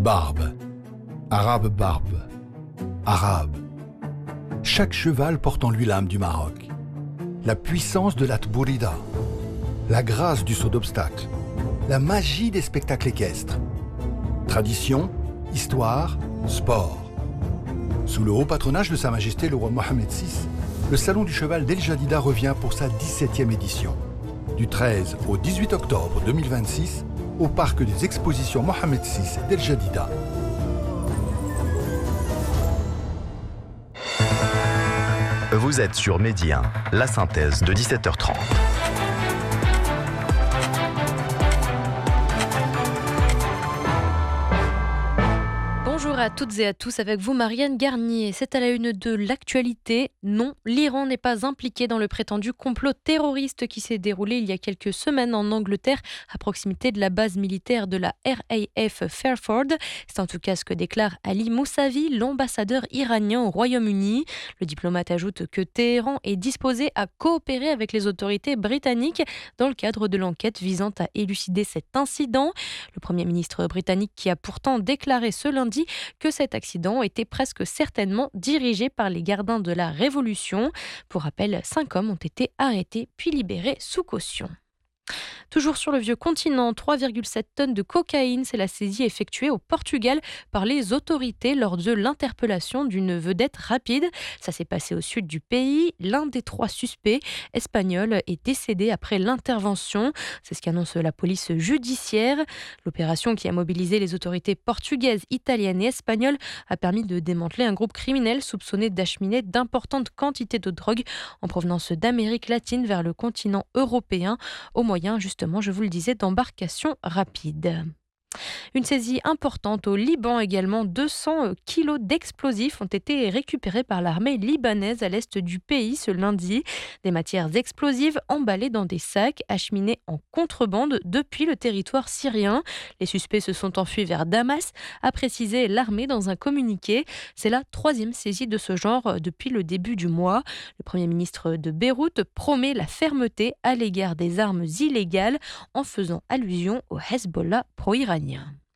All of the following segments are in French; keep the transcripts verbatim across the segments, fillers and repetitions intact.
Barbe, arabe barbe, arabe. Chaque cheval porte en lui l'âme du Maroc, la puissance de la tbourida, la grâce du saut d'obstacle, la magie des spectacles équestres. Tradition, histoire, sport. Sous le haut patronage de Sa Majesté le roi Mohamed six, le Salon du Cheval d'El Jadida revient pour sa dix-septième édition. Du treize au dix-huit octobre deux mille vingt-six, au parc des expositions Mohamed six d'El Jadida. Vous êtes sur Medi un, la synthèse de dix-sept heures trente. Bonjour à toutes et à tous, avec vous Marianne Garnier. C'est à la une de l'actualité. Non, l'Iran n'est pas impliqué dans le prétendu complot terroriste qui s'est déroulé il y a quelques semaines en Angleterre, à proximité de la base militaire de la R A F Fairford. C'est en tout cas ce que déclare Ali Moussavi, l'ambassadeur iranien au Royaume-Uni. Le diplomate ajoute que Téhéran est disposé à coopérer avec les autorités britanniques dans le cadre de l'enquête visant à élucider cet incident. Le Premier ministre britannique qui a pourtant déclaré ce lundi que cet accident était presque certainement dirigé par les gardiens de la Révolution. Pour rappel, cinq hommes ont été arrêtés puis libérés sous caution. Toujours sur le vieux continent, trois virgule sept tonnes de cocaïne, c'est la saisie effectuée au Portugal par les autorités lors de l'interpellation d'une vedette rapide. Ça s'est passé au sud du pays. L'un des trois suspects espagnols est décédé après l'intervention. C'est ce qu'annonce la police judiciaire. L'opération qui a mobilisé les autorités portugaises, italiennes et espagnoles a permis de démanteler un groupe criminel soupçonné d'acheminer d'importantes quantités de drogue en provenance d'Amérique latine vers le continent européen au moyen, justement, je vous le disais, d'embarcations rapides. Une saisie importante au Liban également. deux cents kilos d'explosifs ont été récupérés par l'armée libanaise à l'est du pays ce lundi. Des matières explosives emballées dans des sacs acheminées en contrebande depuis le territoire syrien. Les suspects se sont enfuis vers Damas, a précisé l'armée dans un communiqué. C'est la troisième saisie de ce genre depuis le début du mois. Le Premier ministre de Beyrouth promet la fermeté à l'égard des armes illégales en faisant allusion au Hezbollah pro-iranien.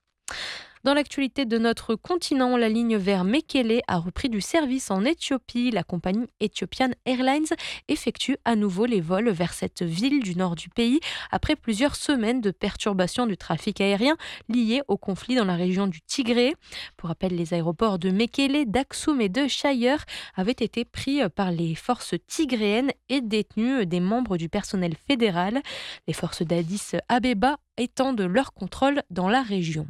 Dans l'actualité de notre continent, la ligne vers Mekele a repris du service en Éthiopie. La compagnie Ethiopian Airlines effectue à nouveau les vols vers cette ville du nord du pays après plusieurs semaines de perturbations du trafic aérien liées au conflit dans la région du Tigré. Pour rappel, les aéroports de Mekele, d'Aksum et de Shire avaient été pris par les forces tigréennes et détenus des membres du personnel fédéral. Les forces d'Addis Abeba étant de leur contrôle dans la région.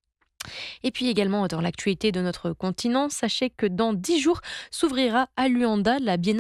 Et puis également dans l'actualité de notre continent, sachez que dans dix jours s'ouvrira à Luanda la Biennale